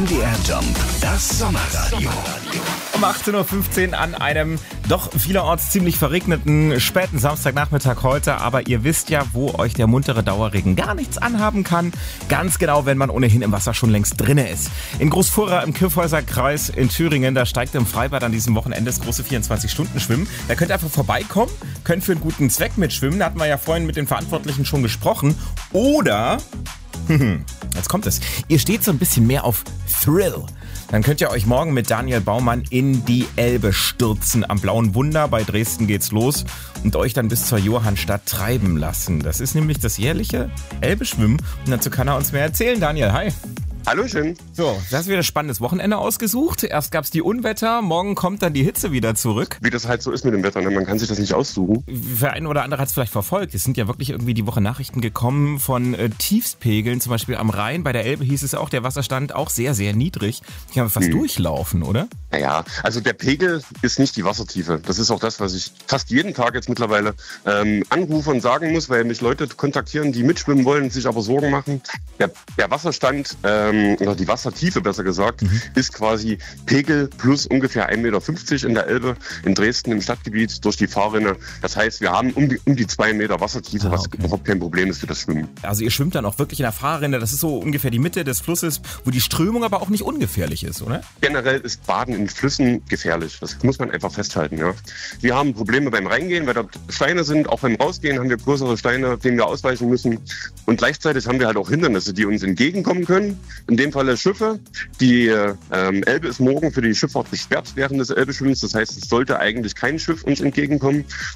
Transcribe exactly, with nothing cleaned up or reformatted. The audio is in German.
M D R Jump, das Sommerradio. Um achtzehn Uhr fünfzehn an einem doch vielerorts ziemlich verregneten späten Samstagnachmittag heute. Aber ihr wisst ja, wo euch der muntere Dauerregen gar nichts anhaben kann. Ganz genau, wenn man ohnehin im Wasser schon längst drinne ist. In Großfurra im Kyffhäuser Kreis in Thüringen, da steigt im Freibad an diesem Wochenende das große vierundzwanzig-Stunden-Schwimmen. Da könnt ihr einfach vorbeikommen, könnt für einen guten Zweck mitschwimmen. Da hatten wir ja vorhin mit den Verantwortlichen schon gesprochen. Oder, jetzt kommt es, ihr steht so ein bisschen mehr auf Thrill. Dann könnt ihr euch morgen mit Daniel Baumann in die Elbe stürzen. Am Blauen Wunder bei Dresden geht's los und euch dann bis zur Johannstadt treiben lassen. Das ist nämlich das jährliche Elbe-Schwimmen. Und dazu kann er uns mehr erzählen. Daniel, hi. Hallöchen. So, das ist wieder ein spannendes Wochenende ausgesucht. Erst gab's die Unwetter, morgen kommt dann die Hitze wieder zurück. Wie das halt so ist mit dem Wetter, ne? Man kann sich das nicht aussuchen. Für einen oder andere hat es vielleicht verfolgt. Es sind ja wirklich irgendwie die Woche Nachrichten gekommen von äh, Tiefspegeln, zum Beispiel am Rhein. Bei der Elbe hieß es auch, der Wasserstand auch sehr, sehr niedrig. Ich kann fast hm. durchlaufen, oder? Naja, also der Pegel ist nicht die Wassertiefe. Das ist auch das, was ich fast jeden Tag jetzt mittlerweile ähm, anrufe und sagen muss, weil mich Leute kontaktieren, die mitschwimmen wollen, sich aber Sorgen machen. Der, der Wasserstand, ähm, oder die Wassertiefe besser gesagt, mhm. ist quasi Pegel plus ungefähr ein Meter fünfzig in der Elbe, in Dresden im Stadtgebiet durch die Fahrrinne. Das heißt, wir haben um die, um die zwei Meter Wassertiefe, ah, was okay. überhaupt kein Problem ist für das Schwimmen. Also ihr schwimmt dann auch wirklich in der Fahrrinne, das ist so ungefähr die Mitte des Flusses, wo die Strömung aber auch nicht ungefährlich ist, oder? Generell ist Baden in Flüssen gefährlich. Das muss man einfach festhalten. Ja. Wir haben Probleme beim Reingehen, weil dort Steine sind. Auch beim Rausgehen haben wir größere Steine, denen wir ausweichen müssen. Und gleichzeitig haben wir halt auch Hindernisse, die uns entgegenkommen können. In dem Falle Schiffe. Die ähm, Elbe ist morgen für die Schifffahrt gesperrt während des Elbeschwimmens. Das heißt, es sollte eigentlich kein Schiff uns entgegenkommen.